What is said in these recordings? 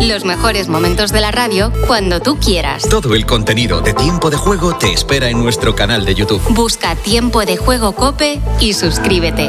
Los mejores momentos de la radio cuando tú quieras. Todo el contenido de Tiempo de Juego te espera en nuestro canal de YouTube. Busca Tiempo de Juego COPE y suscríbete.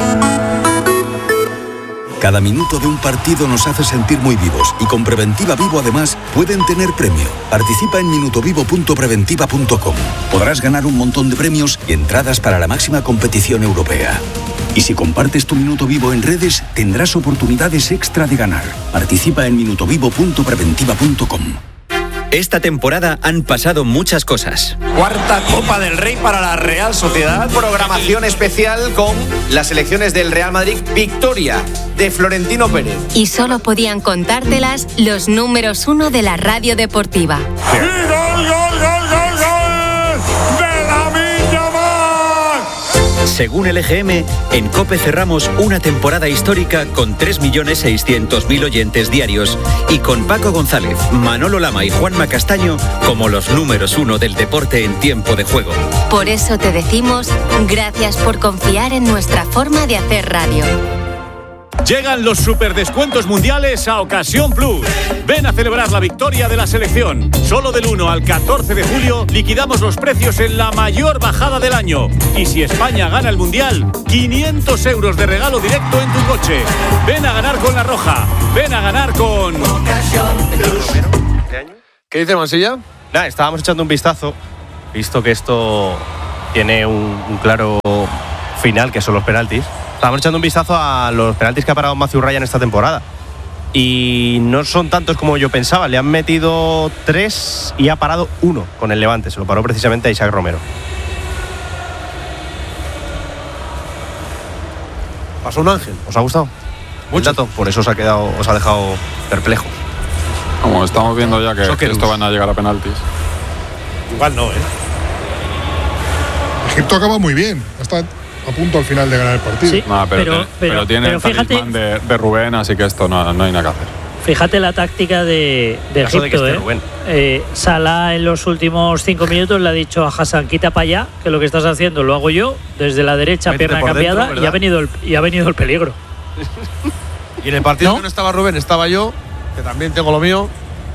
Cada minuto de un partido nos hace sentir muy vivos y con Preventiva Vivo además pueden tener premio. Participa en minutovivo.preventiva.com. Podrás ganar un montón de premios y entradas para la máxima competición europea. Y si compartes tu Minuto Vivo en redes, tendrás oportunidades extra de ganar. Participa en minutovivo.preventiva.com. Esta temporada han pasado muchas cosas. Cuarta Copa del Rey para la Real Sociedad. Programación especial con las selecciones del Real Madrid. Victoria de Florentino Pérez. Y solo podían contártelas los números 1 de la radio deportiva. ¡Y gol, gol, gol, gol, gol! ¡De Lamine Yamal! Según el EGM, en COPE cerramos una temporada histórica con 3.600.000 oyentes diarios y con Paco González, Manolo Lama y Juanma Castaño como los números 1 del deporte en tiempo de juego. Por eso te decimos gracias por confiar en nuestra forma de hacer radio. Llegan los superdescuentos mundiales a Ocasión Plus. Ven a celebrar la victoria de la selección. Solo del 1 al 14 de julio liquidamos los precios en la mayor bajada del año. Y si España gana el mundial, 500 euros de regalo directo en tu coche. Ven a ganar con La Roja. Ven a ganar con Ocasión Plus. ¿Qué dice Mansilla? Nada, estábamos echando un vistazo, visto que esto tiene un claro final, que son los penaltis. Estábamos echando un vistazo a los penaltis que ha parado Matthew Ryan esta temporada. Y no son tantos como yo pensaba. Le han metido 3 y ha parado 1 con el Levante. Se lo paró precisamente a Isaac Romero. Pasó un ángel. ¿Os ha gustado? Mucho. Dato, por eso os ha dejado perplejos. Como estamos viendo ya que esto van a llegar a penaltis. Igual no, ¿eh? Egipto acaba muy bien. Hasta a punto al final de ganar el partido. Sí, no, pero tiene el talismán de Rubén, así que esto no hay nada que hacer. Fíjate la táctica de Egipto. Salah en los últimos 5 minutos le ha dicho a Hassan, quita para allá, que lo que estás haciendo lo hago yo, desde la derecha, pierna cambiada, dentro, y ha venido el peligro. Y en el partido que no estaba Rubén, estaba yo, que también tengo lo mío.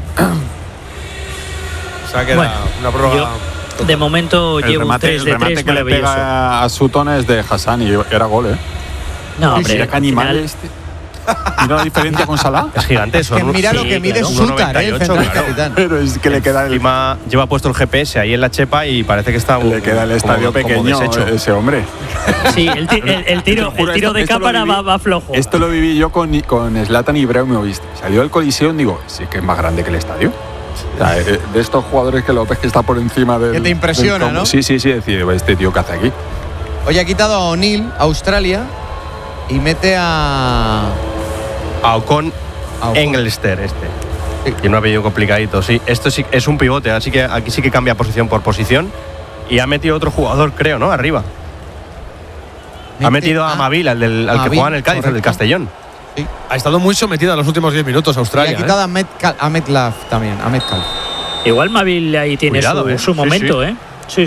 O sea que era una prórroga. De momento llevo un 3 de 3 remate que le pega a Sutton es de Hassan y era gol, ¿eh? No, hombre, mira qué animal este. Mira la diferencia con Salah. Es gigante eso. Es que mira lo que mide Sutar, el central capitán. Pero es que le queda encima lleva puesto el GPS ahí en la chepa y parece que está le queda el estadio pequeño ese hombre. Sí, el tiro de cámara va flojo. Esto lo viví yo con Zlatan Ibrahimovic. Salió del Coliseo y digo, sí que es más grande que el estadio. O sea, de estos jugadores que lo ves que está por encima del... Que te impresiona, ¿no? Sí, decir, este tío que hace aquí. Oye, ha quitado a O'Neill, Australia, y mete a Ocon Engelster Sí. Tiene un apellido complicadito, sí. Esto sí es un pivote, así que aquí sí que cambia posición por posición. Y ha metido otro jugador, creo, ¿no? Arriba. Ha metido a Mavil, al que juega en el Cádiz, el del Castellón. Sí. Ha estado muy sometida en los últimos 10 minutos Australia. Y ha quitado a Metcalf también, a Metcalf. Igual Mavil ahí tiene su momento, Sí.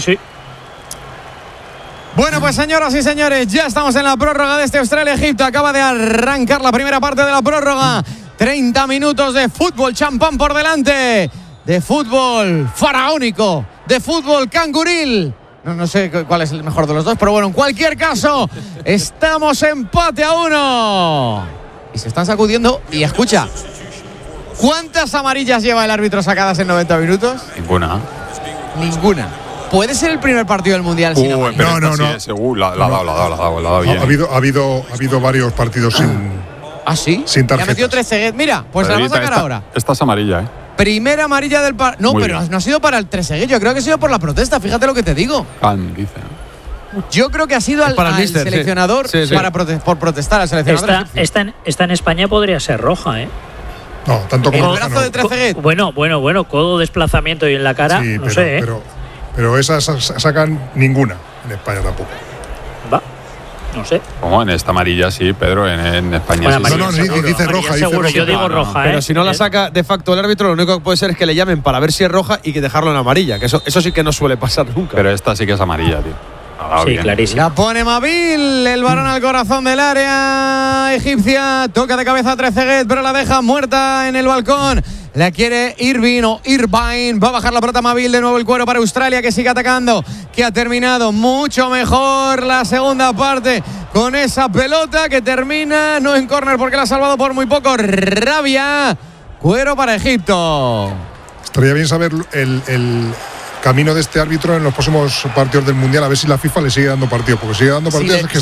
Bueno, pues señoras y señores, ya estamos en la prórroga de este Australia-Egipto. Acaba de arrancar la primera parte de la prórroga. 30 minutos de fútbol champán por delante. De fútbol faraónico. De fútbol canguril. No sé cuál es el mejor de los dos, pero bueno, en cualquier caso, estamos empate a 1. Y se están sacudiendo. Y escucha, ¿cuántas amarillas lleva el árbitro sacadas en 90 minutos? Ninguna. ¿Puede ser el primer partido del Mundial sin amarillas? No. La ha dado bien. Ha habido varios partidos sin... ¿Ah, sí? Sin tarjetas. Le ha metido 3 ceguet. Mira, pues la vamos a sacar ahora. Esta es amarilla, ¿eh? Primera amarilla del partido. No, pero no ha sido para el Trezeguet. Yo creo que ha sido por la protesta. Fíjate lo que te digo. Dice. Yo creo que ha sido al seleccionador por protestar al seleccionador. Esta en España podría ser roja, ¿eh? No, tanto como el brazo de Trezeguet. Bueno, codo, desplazamiento y en la cara, sí, no sé, ¿eh? Pero esas sacan ninguna en España tampoco. Va. No sé. Como en esta amarilla sí, Pedro, en España sí. Dice roja. Seguro, yo digo roja, Pero si no la saca de facto el árbitro, lo único que puede ser es que le llamen para ver si es roja y que dejarlo en amarilla, que eso sí que no suele pasar nunca. Pero esta sí que es amarilla, tío. Sí, clarísimo. La pone Mavil, el balón al corazón del área egipcia. Toca de cabeza a Trezeguet, pero la deja muerta en el balcón. La quiere Irvine o Irvine. Va a bajar la pelota Mabil. De nuevo el Cuero para Australia, que sigue atacando. Que ha terminado mucho mejor la segunda parte con esa pelota que termina no en córner porque la ha salvado por muy poco Rabia. Cuero para Egipto. Estaría bien saber el camino de este árbitro en los próximos partidos del Mundial, a ver si la FIFA le sigue dando partidos, porque sigue dando partidos es que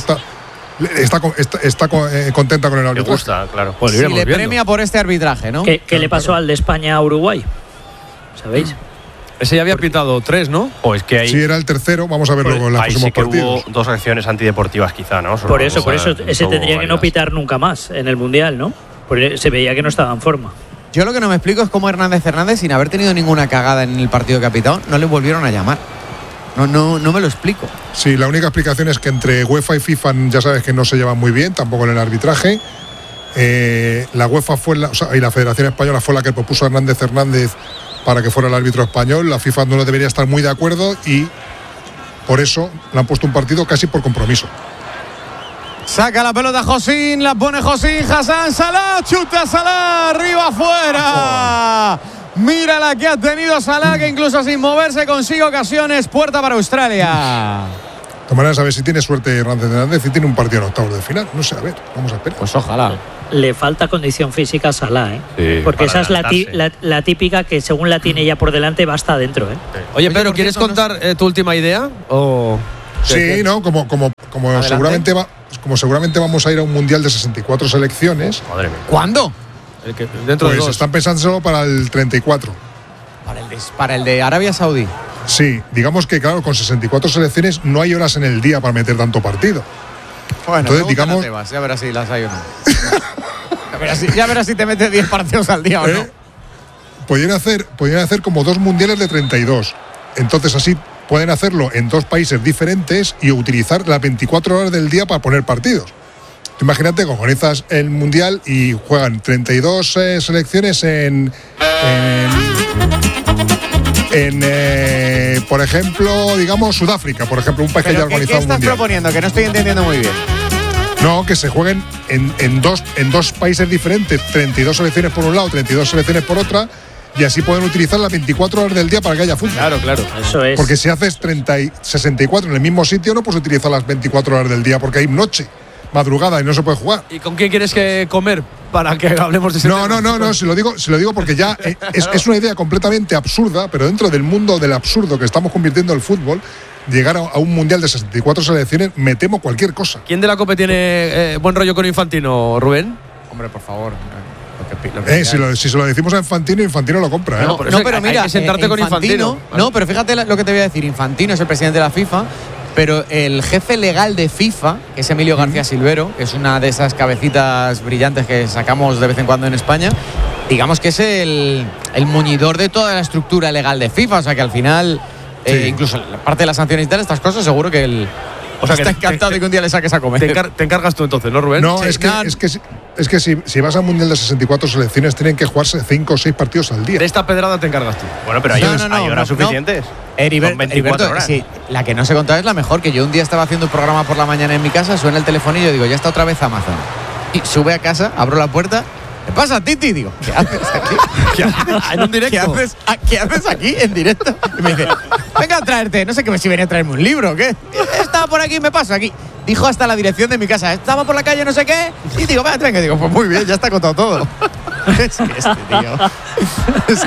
está contenta con el árbitro. Le gusta, claro. Pues si le premia por este arbitraje, ¿no? ¿Qué le pasó al de España a Uruguay? ¿Sabéis? Ese ya había pitado 3, ¿no? O es que ahí, sí, era el tercero, vamos a verlo en los próximos sí que partidos. Hubo 2 acciones antideportivas quizá, ¿no? Por eso, ese tendría que no pitar nunca más en el Mundial, ¿no? Porque se veía que no estaba en forma. Yo lo que no me explico es cómo Hernández Hernández, sin haber tenido ninguna cagada en el partido que ha pitado, no le volvieron a llamar. No me lo explico. Sí, la única explicación es que entre UEFA y FIFA ya sabes que no se llevan muy bien, tampoco en el arbitraje. La UEFA y la Federación Española fue la que propuso a Hernández Hernández para que fuera el árbitro español. La FIFA no debería estar muy de acuerdo y por eso le han puesto un partido casi por compromiso. Saca la pelota Josín, la pone Josín, Hassan, Salah, chuta Salah, arriba, afuera. Mira la que ha tenido Salah, que incluso sin moverse consigue ocasiones. Puerta para Australia. De todas maneras, a ver si tiene suerte Hernández Hernández y tiene un partido en octavos de final. No sé, a ver, vamos a esperar. Pues ojalá. Le falta condición física a Salah, ¿eh? Sí, porque esa es la típica que según la tiene ya por delante va hasta adentro, ¿eh? Oye, Pedro, ¿quieres contar tu última idea? ¿O sí, no, como seguramente vamos a ir a un mundial de 64 selecciones. Madre mía. ¿Cuándo? Dentro de 2. Están pensándolo para el 34. Para el de Arabia Saudí. Sí, digamos que claro, con 64 selecciones no hay horas en el día para meter tanto partido. Bueno, entonces digamos, ya verás si las hay o no. ya verás si te metes 10 partidos al día o no. Podrían hacer como 2 mundiales de 32. Entonces así pueden hacerlo en 2 países diferentes y utilizar las 24 horas del día para poner partidos. Imagínate que organizas el mundial y juegan 32 selecciones por ejemplo, digamos Sudáfrica, por ejemplo, un país que haya organizado un mundial. ¿Qué estás proponiendo? Que no estoy entendiendo muy bien. No, que se jueguen en dos países diferentes, 32 selecciones por un lado, 32 selecciones por otra, y así pueden utilizar las 24 horas del día para que haya fútbol. Claro. Eso es. Porque si haces 64 en el mismo sitio, no puedes utilizar las 24 horas del día porque hay noche, madrugada y no se puede jugar. ¿Y con quién quieres que comer para que hablemos de ese tema? No, si lo digo porque ya es una idea completamente absurda, pero dentro del mundo del absurdo que estamos convirtiendo el fútbol, llegar a un mundial de 64 selecciones, me temo cualquier cosa. ¿Quién de la COPE tiene buen rollo con Infantino, Rubén? Hombre, por favor. Si se lo decimos a Infantino lo compra. No, pero mira, hay que sentarte con Infantino. No, pero fíjate lo que te voy a decir. Infantino es el presidente de la FIFA, pero el jefe legal de FIFA, que es Emilio García Silvero, que es una de esas cabecitas brillantes que sacamos de vez en cuando en España, digamos que es el muñidor de toda la estructura legal de FIFA. O sea que al final, incluso la parte de las sanciones y tal, estas cosas, seguro que él está encantado de que un día le saques a comer. Te encargas tú entonces, ¿no, Rubén? No, es que si vas al mundial de 64 selecciones, tienen que jugarse 5 o 6 partidos al día. De esta pedrada te encargas tú. Bueno, pero hay horas suficientes. Con 24 horas. Sí, la que no se contaba es la mejor, que yo un día estaba haciendo un programa por la mañana en mi casa, suena el teléfono y yo digo, ya está otra vez Amazon. Y sube a casa, abro la puerta. ¿Qué pasa, Titi? Digo, ¿qué haces aquí? ¿Qué haces? En un directo. ¿Qué haces aquí en directo? Y me dice, venga a traerte, no sé qué, si venía a traerme un libro o qué. Estaba por aquí, me paso aquí. Dijo hasta la dirección de mi casa, estaba por la calle no sé qué. Y digo, venga, digo, pues muy bien, ya está contado todo. Es que tío es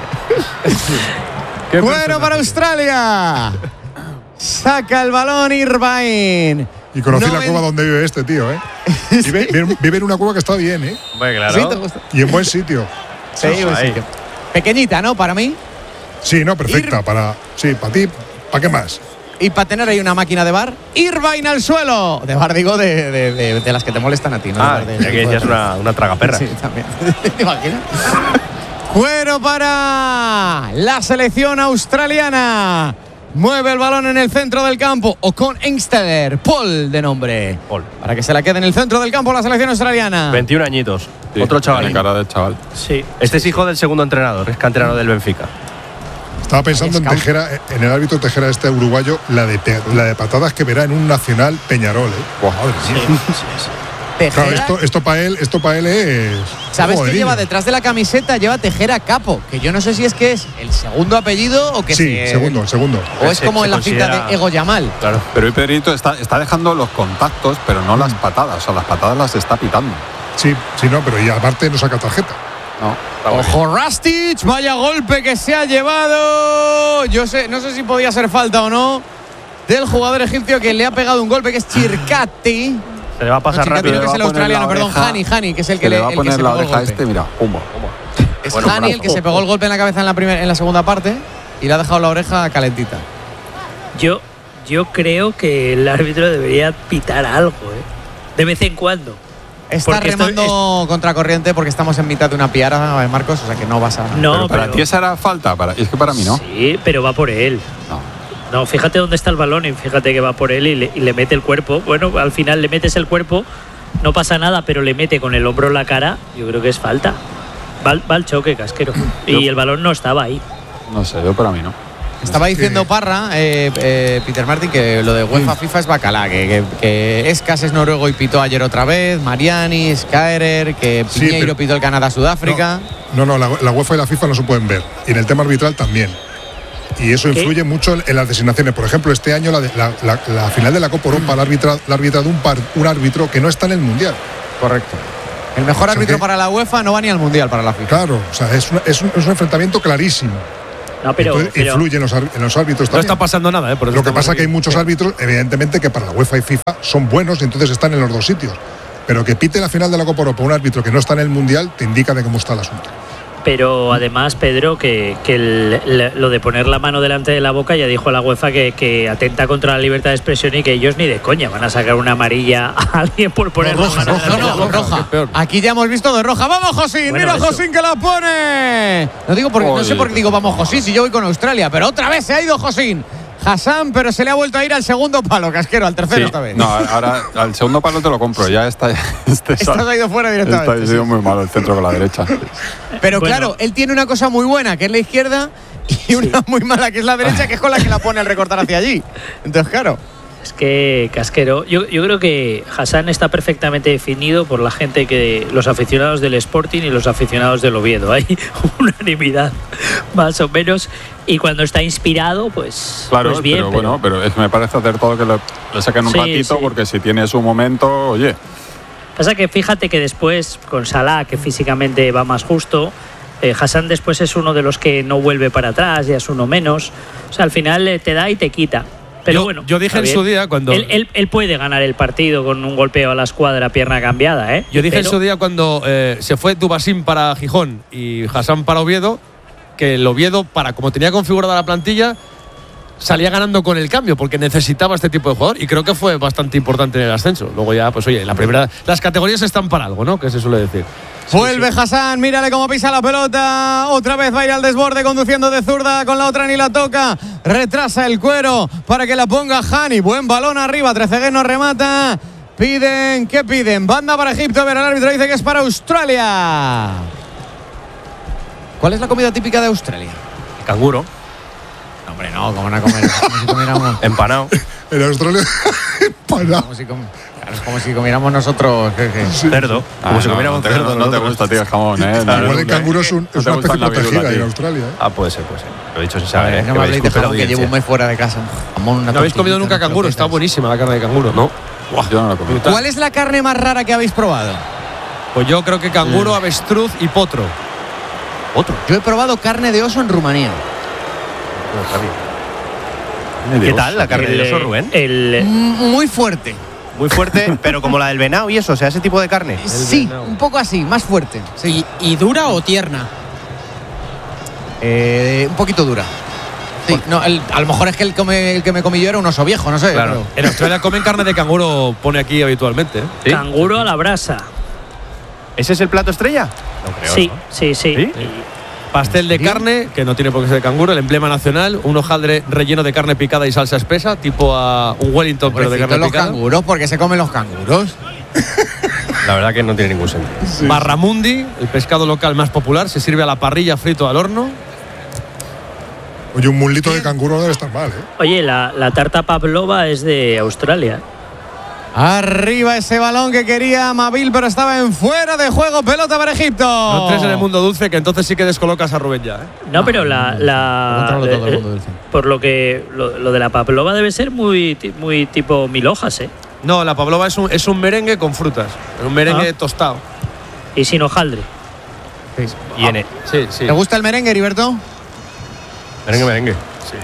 increíble. Bueno para Australia. Saca el balón Irvine. Y conocí la cueva donde vive este tío, ¿eh? Vive en una cueva que está bien, ¿eh? Bueno, claro. ¿Sí te gusta? Y en buen sitio. Sí, buen sitio. Pequeñita, ¿no? Para mí. Sí, no, perfecta. Para ti, ¿para qué más? Y para tener ahí una máquina de bar, Irvine al suelo. De bar, digo, de las que te molestan a ti, ¿no? Ya que ella es una tragaperra. Sí, también. ¿Te imaginas? Cuero para la selección australiana. Mueve el balón en el centro del campo. O con Engsteller, Paul de nombre. Paul. Para que se la quede en el centro del campo la selección australiana. 21 añitos. Sí, otro chaval. Cara del chaval. Sí. Este es hijo del segundo entrenador, es canterano del Benfica. Estaba pensando en Tejera, en el árbitro Tejera este uruguayo, la de patadas que verá en un Nacional Peñarol, ¿eh? Madre mía. Sí. Tejera, claro, esto para él es. ¿Sabes qué lleva detrás de la camiseta? Lleva Tejera Capo, que yo no sé si es que es el segundo apellido o que sí, el segundo. O es como en la cinta de Ego Yamal. Claro. Pero hoy Pedrito está dejando los contactos, pero no las patadas. O sea, las patadas las está pitando. Sí, no, pero y aparte no saca tarjeta. No. Ojo, Rastic, vaya golpe que se ha llevado. No sé si podía ser falta o no del jugador egipcio que le ha pegado un golpe, que es Chircati. Se le va a pasar rápido. Que es el australiano, perdón, Hani, que es el que le va a poner la oreja mira, pumba. Es Hani el que se pegó el golpe en la cabeza en la segunda parte y le ha dejado la oreja calentita. Yo creo que el árbitro debería pitar algo, de vez en cuando. Está remando contracorriente porque estamos en mitad de una piara, Marcos, o sea que no vas a. No, pero para ti esa era falta, es que para mí no. Sí, pero va por él. No, fíjate dónde está el balón y fíjate que va por él y le mete el cuerpo. Bueno, al final le metes el cuerpo, no pasa nada, pero le mete con el hombro en la cara. Yo creo que es falta. Va al choque, Casquero. Y el balón no estaba ahí. No sé, yo para mí no. Estaba diciendo Parra, Peter Martin, que lo de UEFA FIFA es bacalá, que Escas es noruego y pitó ayer otra vez, Mariani, Skaerer, que Piñeiro pitó el Canadá-Sudáfrica. No, la UEFA y la FIFA no se pueden ver. Y en el tema arbitral también. Y eso influye mucho en las designaciones. Por ejemplo, este año la final de la Copa Europa la ha arbitrado un árbitro que no está en el Mundial. Correcto. El mejor árbitro para la UEFA no va ni al Mundial para la FIFA. Claro, o sea, es un enfrentamiento clarísimo. No, pero influye en los árbitros también. No está pasando nada, Lo que pasa es que hay muchos árbitros, evidentemente, que para la UEFA y FIFA son buenos y entonces están en los dos sitios. Pero que pite la final de la Copa Europa un árbitro que no está en el Mundial te indica de cómo está el asunto. Pero además, Pedro, que lo de poner la mano delante de la boca, ya dijo la UEFA que atenta contra la libertad de expresión y que ellos ni de coña van a sacar una amarilla a alguien por poner la mano delante de la boca. Roja. Aquí ya hemos visto de roja. ¡Vamos, Josín! Bueno, ¡mira, Josín que la pone! No sé por qué digo vamos, Josín, si yo voy con Australia, pero otra vez se ha ido Josín. Hassan, pero se le ha vuelto a ir al segundo palo, Casquero, al tercero esta vez. No, ahora al segundo palo te lo compro, ya está. Ha ido fuera directamente. Ha sido muy malo el centro con la derecha. Pero claro, él tiene una cosa muy buena, que es la izquierda, y una muy mala, que es la derecha, que es con la que la pone al recortar hacia allí. Entonces, claro. Es que, Casquero, yo creo que Hassan está perfectamente definido por la gente los aficionados del Sporting y los aficionados del Oviedo. Hay unanimidad, más o menos. Y cuando está inspirado, pues, claro, pues bien. Pero es que me parece hacer todo que le saquen un ratito, porque si tiene su momento, oye. Pasa que fíjate que después, con Salah, que físicamente va más justo, Hassan después es uno de los que no vuelve para atrás, ya es uno menos. O sea, al final te da y te quita. Pero yo dije en su día cuando él puede ganar el partido con un golpeo a la escuadra, pierna cambiada, Yo dije en su día cuando se fue Dubasín para Gijón y Hassan para Oviedo, que el Oviedo, para como tenía configurada la plantilla, salía ganando con el cambio porque necesitaba este tipo de jugador, y creo que fue bastante importante en el ascenso. Luego ya, pues oye, las categorías están para algo, ¿no? Que se suele decir. Vuelve Hassan, mírale cómo pisa la pelota. Otra vez va a ir al desborde conduciendo de zurda, con la otra ni la toca. Retrasa el cuero para que la ponga Hani. Buen balón arriba, Trezeguet no remata. ¿Qué piden? Banda para Egipto. A ver, el árbitro dice que es para Australia. ¿Cuál es la comida típica de Australia? El canguro. No, hombre, no, ¿cómo van a comer? Como si comiéramos. Empanado. En Australia, empanado. Es como si comiéramos nosotros cerdo. Como si comiéramos cerdo. No te gusta, tío, el jamón, Igual el canguro es una especie protegida en Australia. Puede ser. Lo he dicho sin saber. No me habléis de jamón, que llevo un mes fuera de casa. ¿No habéis comido nunca canguro? Está buenísima la carne de canguro. No. Yo no la he comido. ¿Cuál es la carne más rara que habéis probado? Pues yo creo que canguro, avestruz y potro. ¿Otro? Yo he probado carne de oso en Rumanía. ¿Qué tal la carne de oso, Rubén? Muy fuerte. Muy fuerte, pero como la del venado y eso, o sea, ese tipo de carne. Sí, un poco así, más fuerte. Sí. ¿Y dura o tierna? Un poquito dura. Sí, no, a lo mejor es que el que me comí yo era un oso viejo, no sé. Claro. Pero en Australia comen carne de canguro, pone aquí habitualmente. ¿Sí? Canguro a la brasa. ¿Ese es el plato estrella? No creo, sí. ¿Sí? Pastel de carne, que no tiene por qué ser de canguro, el emblema nacional, un hojaldre relleno de carne picada y salsa espesa, tipo a un Wellington, pero de carne picada. Los canguros, ¿por qué se comen los canguros? La verdad que no tiene ningún sentido. Sí. Barramundi, el pescado local más popular, se sirve a la parrilla, frito al horno. Oye, un muslito de canguro debe estar mal, Oye, la tarta pavlova es de Australia. Arriba ese balón que quería Amabil, pero estaba en fuera de juego. Pelota para Egipto. No entres en el mundo dulce, que entonces sí que descolocas a Rubén ya. No, pero por lo que lo de la pavlova debe ser muy tipo 1000 hojas, ¿eh? No, la pavlova es un merengue con frutas. Un merengue tostado. Y sin hojaldre. Sí. Sí. ¿Te gusta el merengue, Heriberto? Merengue. Sí.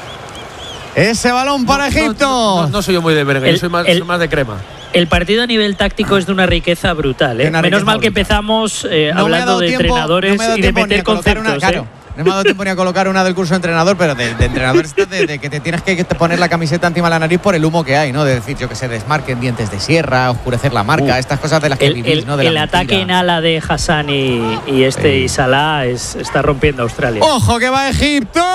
Ese balón para Egipto. No soy yo muy de merengue, soy más de crema. El partido a nivel táctico es de una riqueza brutal, ¿eh? Menos mal que empezamos hablando de entrenadores y de meter conceptos. No me ha dado tiempo ni a colocar una del curso de entrenador, pero de entrenador de que te tienes que poner la camiseta encima de la nariz por el humo que hay, ¿no? De decir, yo que se desmarquen dientes de sierra, oscurecer la marca, estas cosas de las que vivís, ¿no? El ataque en ala de Hassan y Salah está rompiendo a Australia. ¡Ojo que va Egipto!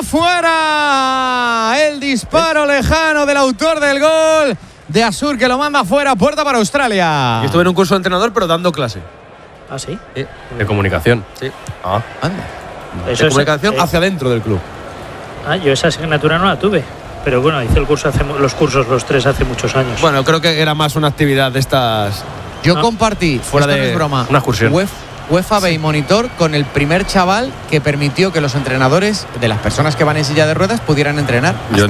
¡Fuera! El disparo lejano del autor del gol de Asur, que lo manda fuera, puerta para Australia. Y estuve en un curso de entrenador, pero dando clase. ¿Ah, sí? De comunicación. Sí. Anda. De comunicación hacia adentro del club. Yo esa asignatura no la tuve. Pero bueno, hice los cursos los tres hace muchos años. Bueno, creo que era más una actividad de estas. Yo compartí, fuera de no es broma, una excursión. UEFA Bay Monitor con el primer chaval que permitió que los entrenadores de las personas que van en silla de ruedas pudieran entrenar. Yo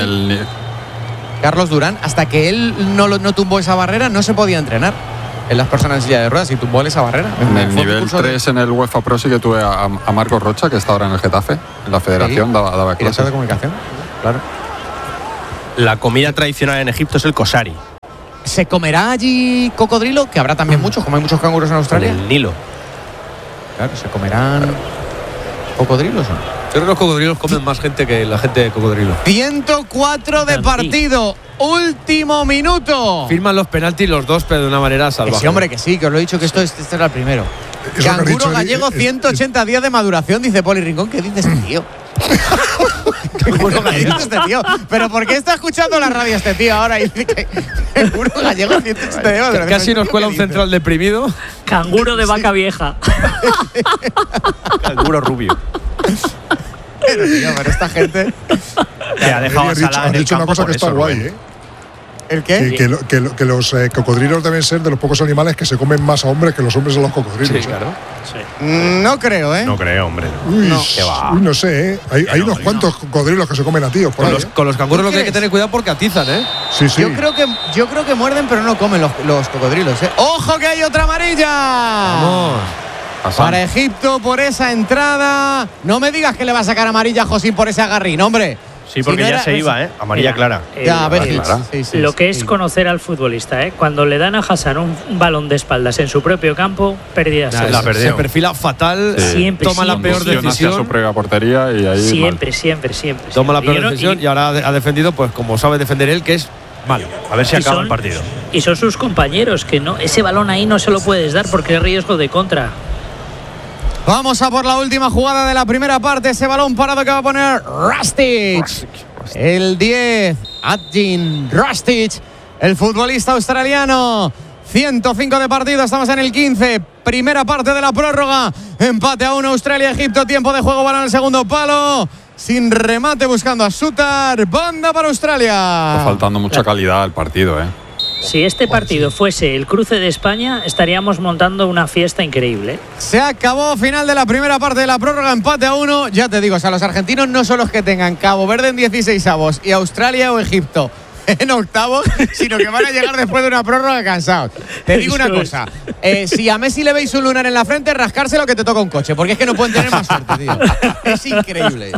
Carlos Durán, hasta que él no tumbó esa barrera, no se podía entrenar. En las personas en silla de ruedas y tumbó esa barrera. En el nivel 3 en el UEFA Pro sí que tuve a Marcos Rocha, que está ahora en el Getafe, en la federación, daba clases. de comunicación, claro. La comida tradicional en Egipto es el kosari. ¿Se comerá allí cocodrilo? Que habrá también muchos, como hay muchos canguros en Australia. En el Nilo. Claro, ¿se comerán cocodrilos o no? Yo creo que los cocodrilos comen más gente que la gente de cocodrilo. 104 de partido. Último minuto. Firman los penaltis los dos, pero de una manera salvaje. Sí, hombre, que sí, que os lo he dicho que este era el primero. Canguro gallego, 180 días de maduración, dice Poli Rincón. ¿Qué dice este tío? ¿Qué dice este tío? ¿Pero por qué está escuchando la radio este tío ahora? Y dice que canguro gallego, 180 días de maduración. Casi nos cuela un central deprimido. Canguro de vaca vieja. Canguro rubio. Pero tío, pero esta gente que ha dejado a Salah en el dicho campo. Una cosa que está guay, ¿eh? ¿El qué? Que los cocodrilos deben ser de los pocos animales que se comen más a hombres que los hombres a los cocodrilos. Sí, claro. Sí. No creo, ¿eh? No creo, hombre. No sé, ¿eh? Hay unos cuantos cocodrilos que se comen a tíos por ahí. Con los canguros lo que hay que tener cuidado porque atizan, ¿eh? Sí. Yo creo que muerden, pero no comen los cocodrilos, ¿eh? ¡Ojo que hay otra amarilla! Vamos. Para Egipto por esa entrada. No me digas que le va a sacar amarilla a Josín por ese agarrín, hombre. Sí, porque ya se iba, ¿eh? Amarilla clara. Ya, a ver, lo que es conocer al futbolista, ¿eh? Cuando le dan a Hassan un balón de espaldas en su propio campo, pérdida. Se perfila fatal, toma la peor decisión. Su propia portería y ahí siempre. Toma la peor decisión y ahora ha defendido, pues como sabe defender él, que es malo. A ver si acaba el partido. Y son sus compañeros, que no, ese balón ahí no se lo puedes dar porque es riesgo de contra. Vamos a por la última jugada de la primera parte. Ese balón parado que va a poner Rustic. El 10, Adjin Rustic, el futbolista australiano. 105 de partido, estamos en el 15. Primera parte de la prórroga. Empate a 1 Australia-Egipto. Tiempo de juego, balón en el segundo palo. Sin remate, buscando a Sutar. Banda para Australia. Está faltando mucha calidad al partido, ¿eh? Si este partido fuese el cruce de España, estaríamos montando una fiesta increíble. Se acabó, final de la primera parte de la prórroga, empate a 1. Ya te digo, o sea, los argentinos no son los que tengan Cabo Verde en 16avos y Australia o Egipto en octavos, sino que van a llegar después de una prórroga cansados. Te digo una cosa, si a Messi le veis un lunar en la frente, rascárselo que te toca un coche, porque es que no pueden tener más suerte, tío. Es increíble.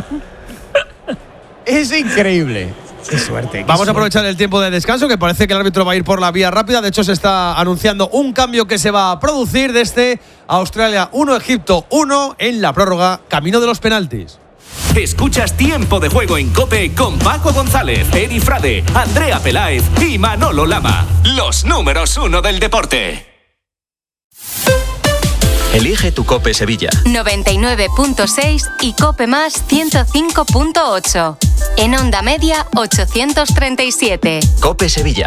Es increíble. Qué suerte. Vamos a aprovechar el tiempo de descanso, que parece que el árbitro va a ir por la vía rápida. De hecho, se está anunciando un cambio que se va a producir desde Australia 1, Egipto 1 en la prórroga, camino de los penaltis. Escuchas Tiempo de Juego en COPE con Paco González, Eri Frade, Andrea Peláez y Manolo Lama. Los números 1 del deporte. Elige tu COPE Sevilla. 99.6 y COPE más 105.8. En onda media 837. COPE Sevilla.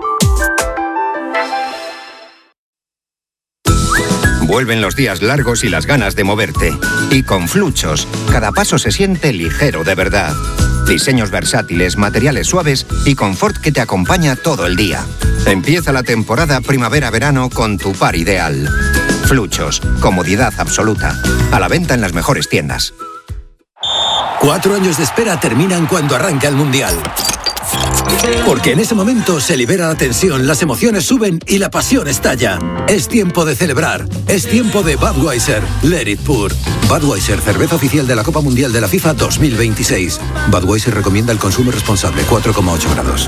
Vuelven los días largos y las ganas de moverte. Y con Fluchos, cada paso se siente ligero de verdad. Diseños versátiles, materiales suaves y confort que te acompaña todo el día. Empieza la temporada primavera-verano con tu par ideal. Fluchos, comodidad absoluta. A la venta en las mejores tiendas. 4 años de espera terminan cuando arranca el Mundial. Porque en ese momento se libera la tensión, las emociones suben y la pasión estalla. Es tiempo de celebrar. Es tiempo de Budweiser. Let it pour. Budweiser, cerveza oficial de la Copa Mundial de la FIFA 2026. Budweiser recomienda el consumo responsable, 4,8 grados.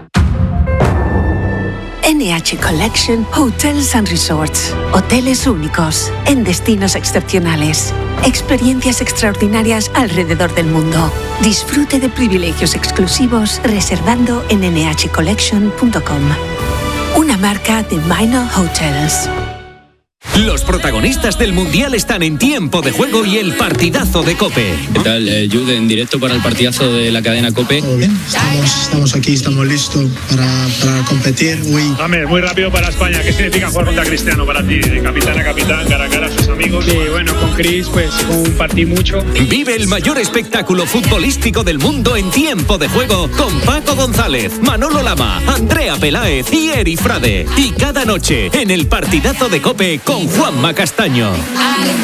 NH Collection Hotels and Resorts. Hoteles únicos, en destinos excepcionales. Experiencias extraordinarias alrededor del mundo. Disfrute de privilegios exclusivos reservando en nhcollection.com. Una marca de Minor Hotels. Los protagonistas del Mundial están en Tiempo de Juego y el partidazo de COPE. ¿Qué tal, Jude, en directo para el partidazo de la cadena COPE? Todo bien, estamos aquí, estamos listos para competir. Muy rápido para España. ¿Qué significa jugar contra Cristiano para ti? De capitán a capitán, cara a cara a sus amigos. Sí, bueno, con Cris pues compartí mucho. Vive el mayor espectáculo futbolístico del mundo en Tiempo de Juego con Paco González, Manolo Lama, Andrea Peláez y Eri Frade. Y cada noche en el partidazo de COPE con Juanma Castaño.